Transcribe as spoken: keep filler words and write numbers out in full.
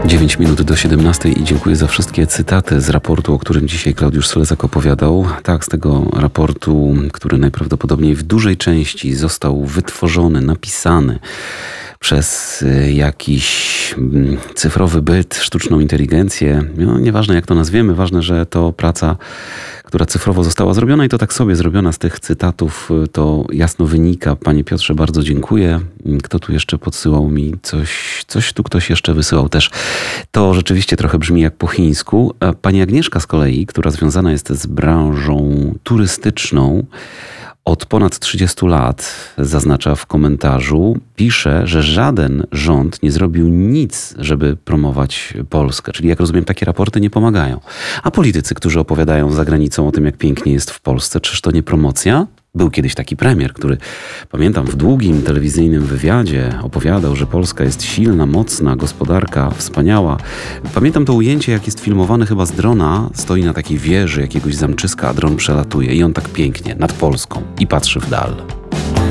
dziewięć minut do siedemnastej i dziękuję za wszystkie cytaty z raportu, o którym dzisiaj Klaudiusz Selezak opowiadał. Tak, z tego raportu, który najprawdopodobniej w dużej części został wytworzony, napisany przez jakiś cyfrowy byt, sztuczną inteligencję. No, nieważne jak to nazwiemy, ważne, że to praca, która cyfrowo została zrobiona i to tak sobie zrobiona z tych cytatów, to jasno wynika. Panie Piotrze, bardzo dziękuję. Kto tu jeszcze podsyłał mi coś? Coś tu ktoś jeszcze wysyłał też. To rzeczywiście trochę brzmi jak po chińsku. Pani Agnieszka z kolei, która związana jest z branżą turystyczną, od ponad trzydziestu lat, zaznacza w komentarzu, pisze, że żaden rząd nie zrobił nic, żeby promować Polskę. Czyli jak rozumiem, takie raporty nie pomagają. A politycy, którzy opowiadają za granicą o tym, jak pięknie jest w Polsce, czyż to nie promocja? Był kiedyś taki premier, który, pamiętam, w długim telewizyjnym wywiadzie opowiadał, że Polska jest silna, mocna, gospodarka wspaniała. Pamiętam to ujęcie, jak jest filmowane chyba z drona, stoi na takiej wieży jakiegoś zamczyska, a dron przelatuje i on tak pięknie nad Polską i patrzy w dal.